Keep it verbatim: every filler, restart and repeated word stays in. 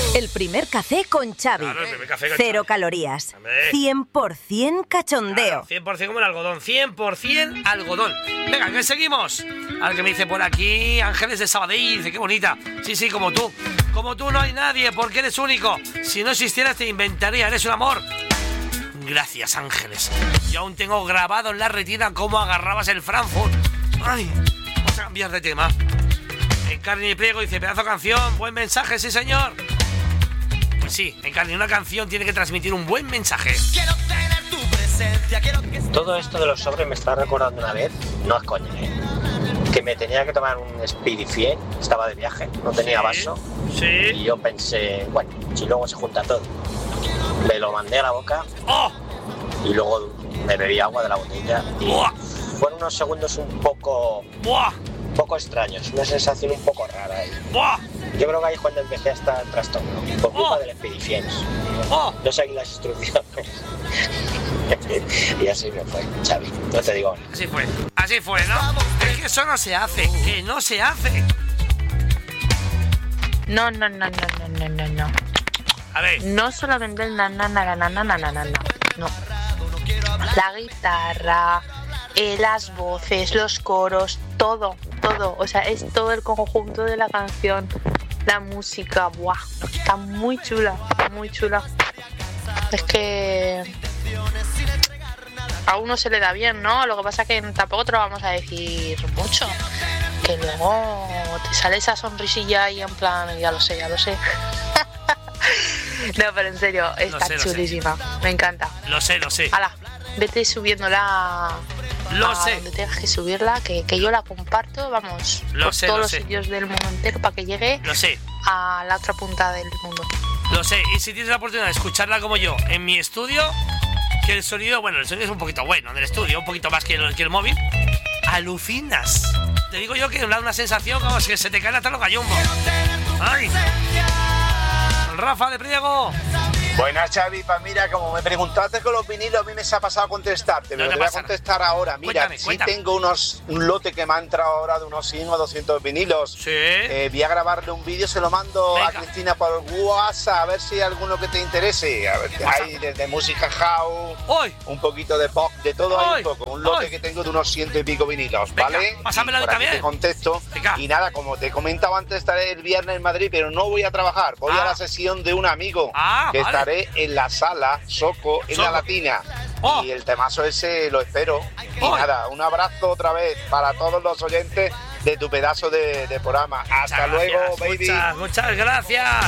El primer café con Xavi. Claro, el primer café con Cero Xavi. calorías. Hombre. cien por ciento cachondeo. Claro, cien por ciento como el algodón. cien por ciento algodón. Venga, que seguimos. Al que me dice por aquí, Ángeles de Sabadell. Dice, qué bonita. Sí, sí, como tú. Como tú no hay nadie, porque eres único. Si no existieras te inventaría. Eres un amor. Gracias, Ángeles. Yo aún tengo grabado en la retina cómo agarrabas el Frankfurt. Ay, vamos a cambiar de tema. Encarni y Pliego dice, pedazo de canción, buen mensaje, sí señor. Pues sí, Encarni, una canción tiene que transmitir un buen mensaje. Quiero tener tu presencia, quiero que... Todo esto de los sobres me está recordando una vez, no es coña, ¿eh? Que me tenía que tomar un Spirifien, estaba de viaje, no tenía Sí, vaso. Sí. Y yo pensé, bueno, si luego se junta todo. Me lo mandé a la boca ¡Oh! y luego me bebí agua de la botella. Y ¡Buah! fueron unos segundos un poco, ¡Buah! un poco extraños, una sensación un poco rara ahí. ¡Buah! Yo creo que ahí es cuando empecé a estar trastorno, por culpa Oh. del Spirifien. ¡Oh! No seguí las instrucciones. Y así me fue, Xavi, no te digo nada. Así fue, así fue, ¿no? Es que eso no se hace, que no se hace. No, no, no, no, no, no, no, no. A ver, No solamente el na na na na na na na na na, no. La guitarra, eh, las voces, los coros, todo, todo. O sea, es todo el conjunto de la canción. La música, ¡buah! Está muy chula, muy chula. Es que a uno se le da bien, ¿no? Lo que pasa es que tampoco te lo vamos a decir mucho. Que luego te sale esa sonrisilla y en plan, ya lo sé, ya lo sé. No, pero en serio, está sé, lo chulísima. Me encanta. lo sé, lo sé. Hala, vete subiéndola Lo a sé. donde tengas que subirla, que, que yo la comparto, vamos, Lo por sé, todos lo los sé. sitios del mundo entero para que llegue Lo sé, a la otra punta del mundo. lo sé. Y si tienes la oportunidad de escucharla como yo en mi estudio, que el sonido, bueno, el sonido es un poquito bueno en el estudio, un poquito más que el, que el móvil, alucinas. Te digo yo que da una sensación como que se te caen hasta los gallumbos. ¡Ay! Rafa de Priego. Buenas, Xavi. Pa, mira, como me preguntaste con los vinilos, a mí me se ha pasado a contestarte, No pero te te voy a pasa nada. contestar ahora. Mira, Cuéntame, sí cuéntame. tengo unos, un lote que me ha entrado ahora de unos cien o doscientos vinilos. Sí. Eh, voy a grabarle un vídeo, se lo mando Venga. a Cristina por WhatsApp, a ver si hay alguno que te interese. A ver, WhatsApp. hay desde música house, ¡Hoy! un poquito de pop, de todo hay ¡Ay! un poco. Un lote ¡Ay! que tengo de unos ciento y pico vinilos, Venga, ¿vale? pásamelo Y a mí por aquí también. te contesto. Venga. Y nada, como te comentaba antes, estaré el viernes en Madrid, pero no voy a trabajar. Voy Ah. a la sesión de un amigo. Ah, que vale. estaré en la sala Soco, en Soco. la Latina. Oh. Y el temazo ese lo espero. Y Oh. nada, un abrazo otra vez para todos los oyentes de tu pedazo de, de programa. Hasta Muchas luego, gracias, baby. Muchas, muchas gracias.